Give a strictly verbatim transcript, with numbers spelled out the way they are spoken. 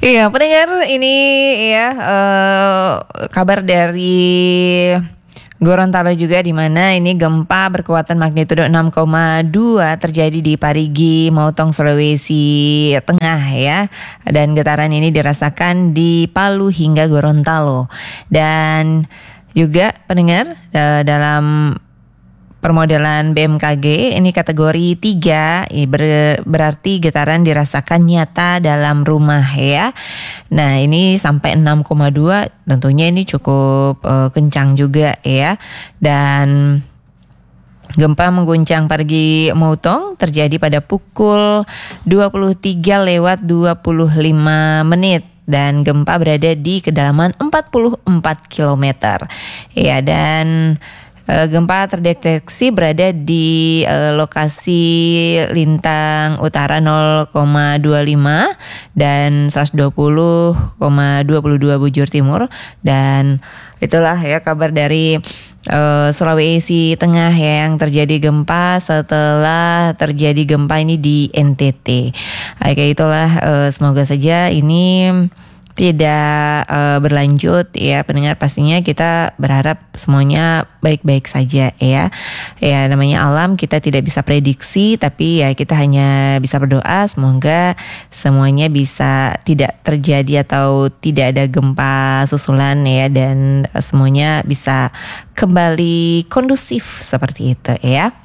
Iya, pendengar ini ya eh, kabar dari Gorontalo juga, di mana ini gempa berkekuatan magnitudo enam koma dua terjadi di Parigi, Mautong, Sulawesi Tengah ya. Dan getaran ini dirasakan di Palu hingga Gorontalo. Dan juga pendengar eh, dalam permodelan B M K G ini kategori tiga, ber, berarti getaran dirasakan nyata dalam rumah ya. Nah, ini sampai enam koma dua, tentunya ini cukup uh, kencang juga ya. Dan gempa mengguncang Parigi Mautong terjadi pada pukul dua puluh tiga lewat dua puluh lima menit. Dan gempa berada di kedalaman empat puluh empat kilometer. Ya, dan Uh, gempa terdeteksi berada di uh, lokasi lintang utara nol koma dua lima dan seratus dua puluh koma dua dua bujur timur. Dan itulah ya kabar dari uh, Sulawesi Tengah ya, yang terjadi gempa setelah terjadi gempa ini di N T T. Nah, kayak itulah, uh, semoga saja ini tidak uh, berlanjut ya pendengar. Pastinya kita berharap semuanya baik-baik saja ya. Ya, namanya alam, kita tidak bisa prediksi, tapi ya kita hanya bisa berdoa semoga semuanya bisa tidak terjadi atau tidak ada gempa susulan ya, dan semuanya bisa kembali kondusif seperti itu ya.